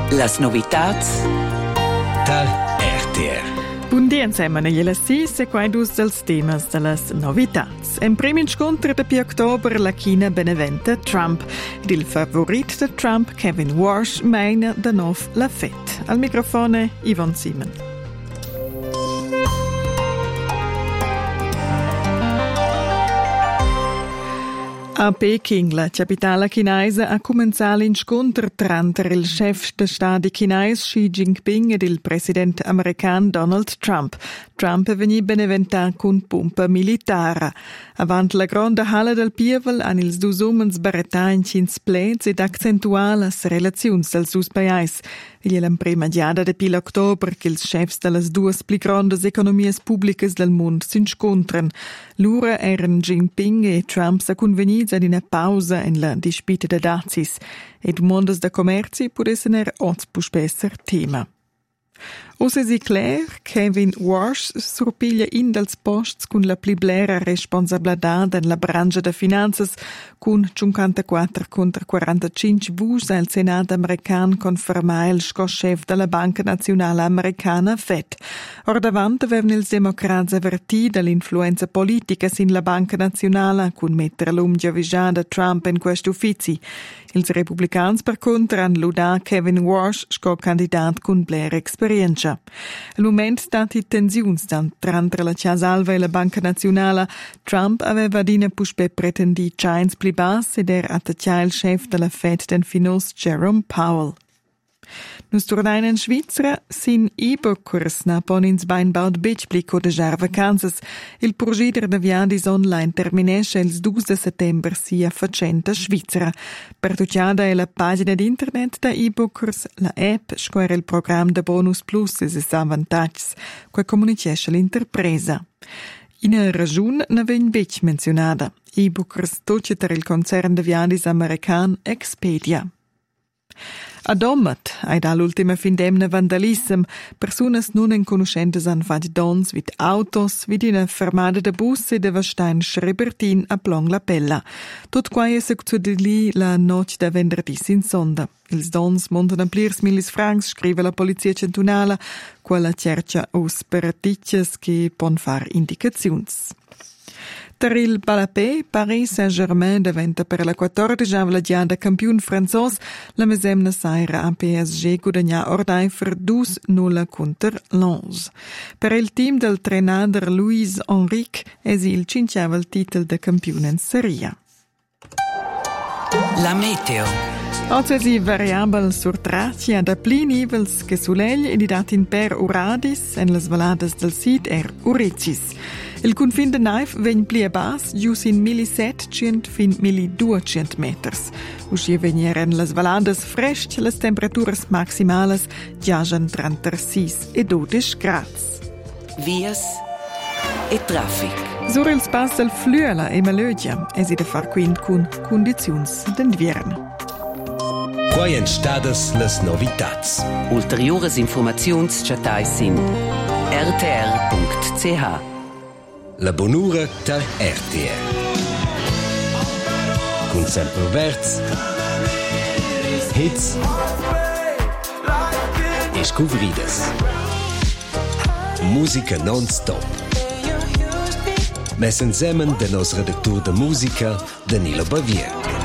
Las novitats dal RTR. Bun dia insieme a las 6 e quai dus dels temas de las novitats. En prim incontro de pi october la China beneventa Trump. Ed il favorit de Trump, Kevin Warsh, meina de nov la FED. Al microfone Yvonne Simon. A Peking, la capitale chinesa, ha cominciato l'incontro tra il chef de Stato chinese Xi Jinping ed il presidente americano Donald Trump. Trump è venuto beneventato con pompa militare. Avant la grande halla del Pievel hanno ils dus umens barretagni ins plets ed accentuato le relazioni dels dus paesi. Il è la prima giada de pil october che ils chefs de las duas pli grandes economies pubblicas del mondo s'incontran. Lura eran Jinping e Trump sa convenits ad una pausa in la dispita de dazis. Ed mondes de commerci pudessen oz puspesser tema. Ose si clar, Kevin Warsh surpiglia in dels posts con la pli blera responsabilità en la branca de finanzas con 54 contro 45 vus al Senat american conferma il sco-chef della Banca Nazionale Americana FED. Or davant avevano ils democrats avvertì dall'influenza politica sin la Banca Nazionale con mettere l'umgia visada Trump in questo uffici. Ils republicans per contra han ludat Kevin Warsh sco candidat con blera experienza. Al moment stati tensiuns tra la Casa Alva e la Banca Nazionale, Trump aveva dina puspe pretendi chains pli bas ed attaccia il chef della Fed den finos Jerome Powell. Nus tornain in Svizzera, sin e-bookers na pon ins bainbaut Bitchblico de jar vacanzas. Il progider de viadis online terminesce il 2 de settember sia facenta Svizzera. Per tucciada è la pagina d'internet da e-bookers, la app, square il programma de Bonus Plus e ses avantags, qua comunicesce l'interpresa. In ragione ne ven bec menzionada. E-bookers tocceter il concern de viadis american Expedia. A Domat, ai da l'ultima findemna vandalism, personas non inconoscentes han fatg dons vid autos, vid una fermada de bus e de Vastein Schrebertin a Plong la Pella. Tot quai è succedili la noce da venderdis in sonda. Ils dons montan a plirs millis francs, scrive la polizia centunala, quella cerca us peratitches che pon far indicaziuns. Per il Balapé, Paris Saint-Germain diventa per la 14ª giada campion franzos, la mesemna saira a PSG guadagna ordai per 2-0 contro Lens. Per il team del trenader Luis Enrique es il cinciava il titolo de campione in Serie. La meteo. Oggi si variabile sur traccia da pli nivels che sulegl ed dat in per uradis en las valadas del Sid uricis. Il confin de naif vegn pli a bas, gius in 1700 fin 1200 meters. Usci vegnieren las valadas fresc, las temperaturas maximales giajan 36 e 12 grads. Vias e traffic. Sur il spas del Flüela e Malögia, si de far quint con condiziuns d'invierno. Quai en stadas las novitats. Ulteriores informaziuns chatais in rtr.ch. La bonura dal RTR. Con sempre verts, hits e scuvridas. Musica non-stop. Mes ensemen de nos redactor de musica Danilo Bavier.